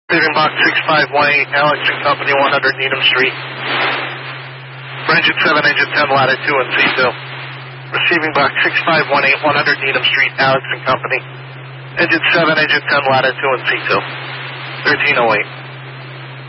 Receiving box 6518, Alex and Company, 100 Needham Street. For engine 7, engine 10, ladder 2 and C2. Receiving box 6518, 100 Needham Street, Alex and Company. Engine 7, engine 10, ladder 2 and C2. 1308.